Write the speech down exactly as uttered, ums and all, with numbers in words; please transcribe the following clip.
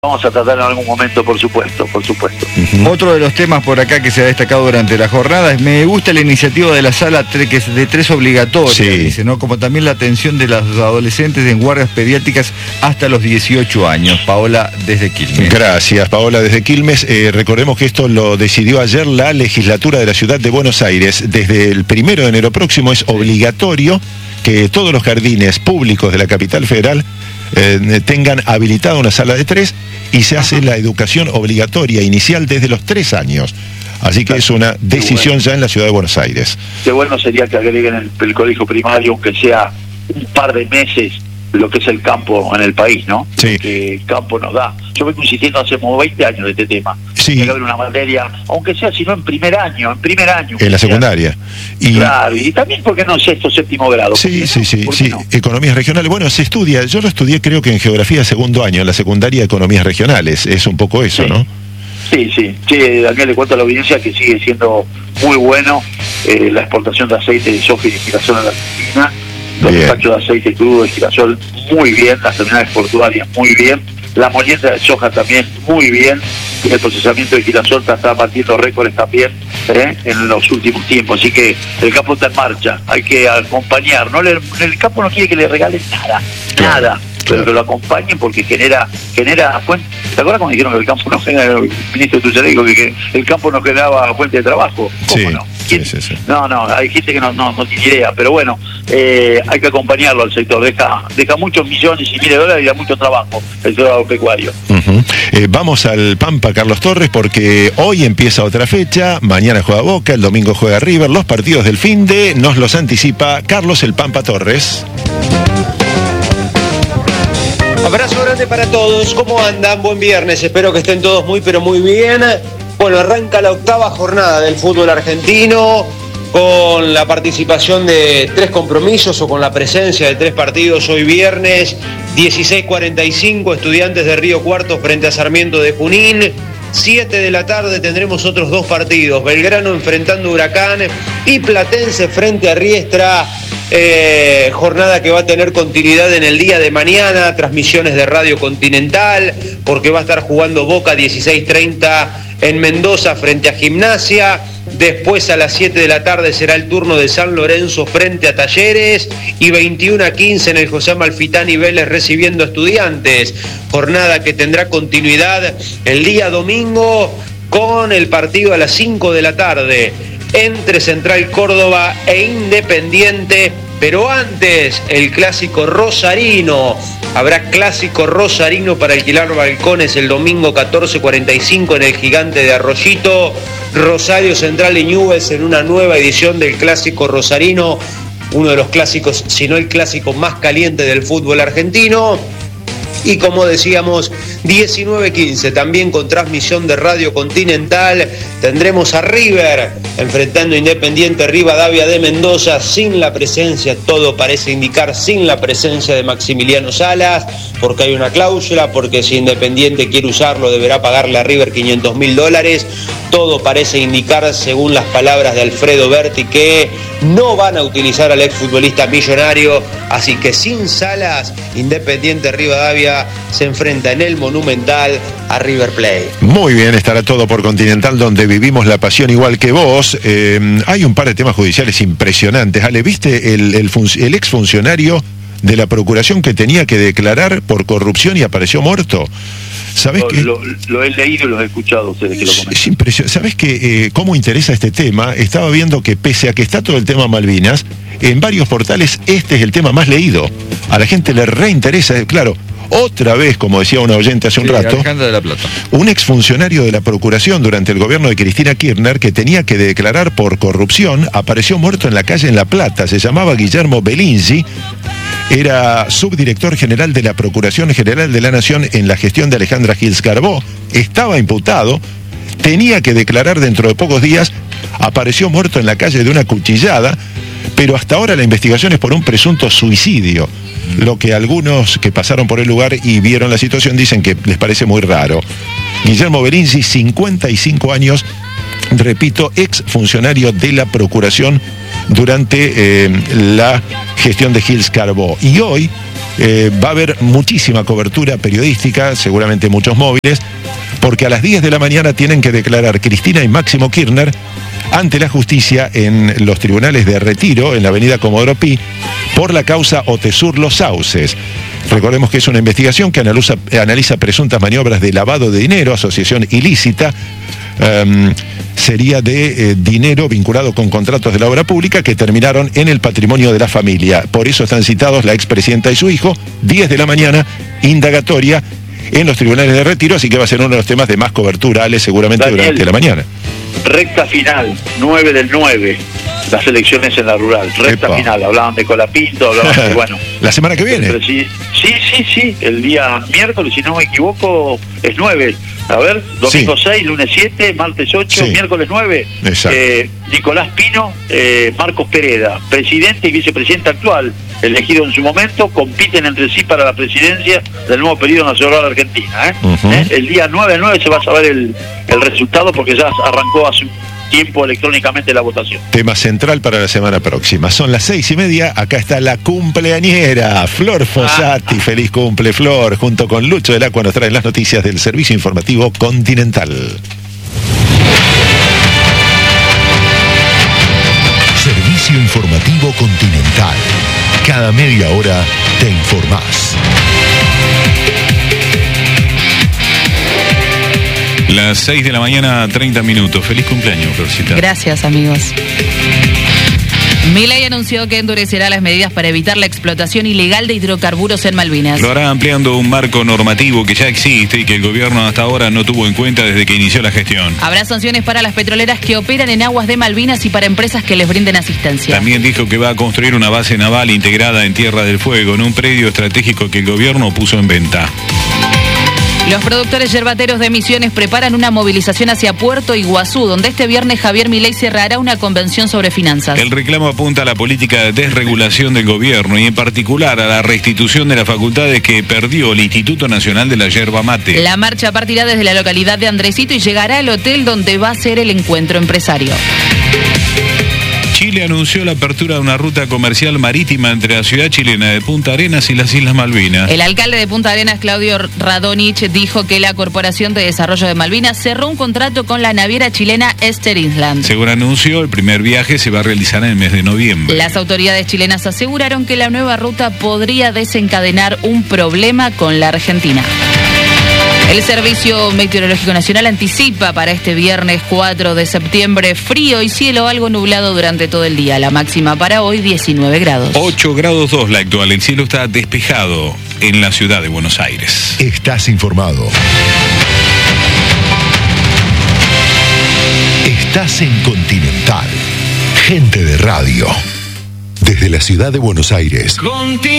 vamos a tratar en algún momento, por supuesto, por supuesto. Uh-huh. Otro de los temas por acá que se ha destacado durante la jornada es, me gusta la iniciativa de la sala tre, que es de tres obligatorias, sí. dice, ¿no? Como también la atención de los adolescentes en guardias pediátricas hasta los dieciocho años. Paola desde Quilmes. Gracias, Paola desde Quilmes. Eh, recordemos que esto lo decidió ayer la legislatura de la ciudad de Buenos Aires. Desde el primero de enero próximo es obligatorio que todos los jardines públicos de la capital federal Eh, tengan habilitada una sala de tres y se hace la educación obligatoria inicial desde los tres años. Así que es una decisión ya en la ciudad de Buenos Aires. Qué bueno sería que agreguen el, el colegio primario, aunque sea un par de meses, lo que es el campo en el país, ¿no? Sí. Que el campo nos da. Yo vengo insistiendo hace como veinte años de este tema. Sí. Tiene que haber una materia, aunque sea si no en primer año, en primer año. En la secundaria. Y, claro, y también, ¿por qué no sexto, séptimo grado? Sí, sí, sí, ¿Por sí. no? Economías regionales. Bueno, se estudia, yo lo estudié creo que en geografía segundo año, en la secundaria economías regionales. Es un poco eso, sí. ¿no? Sí, sí. Sí, Daniel, le cuento a la audiencia que sigue siendo muy bueno eh, la exportación de aceite de soja y de girasol en la Argentina. Los despachos de aceite crudo de girasol muy bien, las terminales portuarias muy bien, la molienda de soja también muy bien, y el procesamiento de girasol está batiendo récords también ¿eh? en los últimos tiempos, así que el campo está en marcha, hay que acompañar, no le, el campo no quiere que le regalen nada, claro, nada, claro. pero que lo acompañen porque genera, genera fuente. ¿Te acuerdas cuando dijeron que el campo no genera, el ministro Tuchelé dijo que, que el campo no generaba fuente de trabajo? ¿Cómo sí, no? Sí, sí, sí. No, no, hay gente que no, no, no tiene idea, pero bueno, eh, hay que acompañarlo al sector, deja, deja muchos millones y miles de dólares y da mucho trabajo el sector agropecuario. Uh-huh. eh, vamos al Pampa Carlos Torres porque hoy empieza otra fecha, mañana juega Boca, el domingo juega River, los partidos del finde nos los anticipa Carlos el Pampa Torres. Abrazo grande para todos, ¿cómo andan? Buen viernes, espero que estén todos muy pero muy bien. Bueno, arranca la octava jornada del fútbol argentino con la participación de tres compromisos o con la presencia de tres partidos hoy viernes, dieciséis cuarenta y cinco, Estudiantes de Río Cuarto frente a Sarmiento de Junín. siete de la tarde tendremos otros dos partidos, Belgrano enfrentando a Huracán y Platense frente a Riestra. Eh, jornada que va a tener continuidad en el día de mañana, transmisiones de Radio Continental, porque va a estar jugando Boca dieciséis treinta en Mendoza frente a Gimnasia. Después a las siete de la tarde será el turno de San Lorenzo frente a Talleres y veintiuno a quince en el José Amalfitani Vélez recibiendo a Estudiantes. Jornada que tendrá continuidad el día domingo con el partido a las cinco de la tarde entre Central Córdoba e Independiente, pero antes el clásico rosarino. Habrá clásico rosarino para alquilar balcones el domingo catorce cuarenta y cinco en el Gigante de Arroyito. Rosario Central y Newell's en una nueva edición del clásico rosarino, uno de los clásicos, si no el clásico más caliente del fútbol argentino. Y como decíamos, diecinueve quince, también con transmisión de Radio Continental, tendremos a River enfrentando a Independiente Rivadavia de Mendoza, sin la presencia, todo parece indicar, sin la presencia de Maximiliano Salas, porque hay una cláusula, porque si Independiente quiere usarlo deberá pagarle a River quinientos mil dólares. Todo parece indicar, según las palabras de Alfredo Berti, que no van a utilizar al exfutbolista millonario, así que sin Salas, Independiente Rivadavia se enfrenta en el Monumental a River Plate. Muy bien, estará todo por Continental, donde vivimos la pasión igual que vos. Eh, hay un par de temas judiciales impresionantes. Ale, ¿viste el, el, el exfuncionario de la Procuración que tenía que declarar por corrupción y apareció muerto? ¿Sabés lo, que lo, lo he leído y lo he escuchado ustedes que lo comentan. Es impresionante. ¿Sabés que eh, cómo interesa este tema? Estaba viendo que pese a que está todo el tema Malvinas, en varios portales este es el tema más leído. A la gente le reinteresa, claro. Otra vez, como decía una oyente hace un sí, rato, Alejandra de la Plata, un exfuncionario de la Procuración durante el gobierno de Cristina Kirchner que tenía que declarar por corrupción, apareció muerto en la calle en La Plata. Se llamaba Guillermo Belinzi, era subdirector general de la Procuración General de la Nación en la gestión de Alejandra Gils Carbó, estaba imputado, tenía que declarar dentro de pocos días, apareció muerto en la calle de una cuchillada, pero hasta ahora la investigación es por un presunto suicidio. Lo que algunos que pasaron por el lugar y vieron la situación dicen que les parece muy raro. Guillermo Belinzi, cincuenta y cinco años, repito, ex funcionario de la Procuración durante eh, la gestión de Gils Carbó. Y hoy eh, va a haber muchísima cobertura periodística, seguramente muchos móviles, porque a las diez de la mañana tienen que declarar Cristina y Máximo Kirchner ante la justicia en los tribunales de Retiro, en la avenida Comodoro Pi, por la causa Otesur Los Sauces. Recordemos que es una investigación que analiza, analiza presuntas maniobras de lavado de dinero, asociación ilícita, um, sería de eh, dinero vinculado con contratos de la obra pública que terminaron en el patrimonio de la familia. Por eso están citados la expresidenta y su hijo, diez de la mañana, indagatoria en los tribunales de Retiro, así que va a ser uno de los temas de más cobertura, Ale, seguramente Daniel, durante la mañana. Recta final, nueve del nueve, las elecciones en la rural, recta Epa. final, hablaban de Colapinto, hablaban de, bueno... ¿La semana que viene? Sí, sí, sí, sí, el día miércoles, si no me equivoco, es nueve. A ver, domingo sí. seis, lunes siete, martes ocho, sí. miércoles nueve. Eh, Nicolás Pino, eh, Marcos Pereda, presidente y vicepresidente actual, elegido en su momento, compiten entre sí para la presidencia del nuevo periodo nacional argentina. ¿eh? Uh-huh. ¿Eh? El día nueve del nueve se va a saber el, el resultado porque ya arrancó hace un tiempo electrónicamente la votación. Tema central para la semana próxima. Son las seis y media, acá está la cumpleañera, Flor Fossati. Ah. Feliz cumple, Flor. Junto con Lucho del Aqua nos traen las noticias del Servicio Informativo Continental. Servicio Informativo Continental. Cada media hora te informás. Las seis de la mañana, treinta minutos. Feliz cumpleaños, Florcita. Gracias, amigos. Milei anunció que endurecerá las medidas para evitar la explotación ilegal de hidrocarburos en Malvinas. Lo hará ampliando un marco normativo que ya existe y que el gobierno hasta ahora no tuvo en cuenta desde que inició la gestión. Habrá sanciones para las petroleras que operan en aguas de Malvinas y para empresas que les brinden asistencia. También dijo que va a construir una base naval integrada en Tierra del Fuego, en un predio estratégico que el gobierno puso en venta. Los productores yerbateros de Misiones preparan una movilización hacia Puerto Iguazú, donde este viernes Javier Milei cerrará una convención sobre finanzas. El reclamo apunta a la política de desregulación del gobierno y en particular a la restitución de las facultades que perdió el Instituto Nacional de la Yerba Mate. La marcha partirá desde la localidad de Andresito y llegará al hotel donde va a ser el encuentro empresario. Chile anunció la apertura de una ruta comercial marítima entre la ciudad chilena de Punta Arenas y las Islas Malvinas. El alcalde de Punta Arenas, Claudio Radonich, dijo que la Corporación de Desarrollo de Malvinas cerró un contrato con la naviera chilena Esther Island. Según anunció, el primer viaje se va a realizar en el mes de noviembre. Las autoridades chilenas aseguraron que la nueva ruta podría desencadenar un problema con la Argentina. El Servicio Meteorológico Nacional anticipa para este viernes cuatro de septiembre frío y cielo algo nublado durante todo el día. La máxima para hoy diecinueve grados. ocho grados dos la actual. El cielo está despejado en la ciudad de Buenos Aires. Estás informado. Estás en Continental. Gente de radio. Desde la ciudad de Buenos Aires. Continental.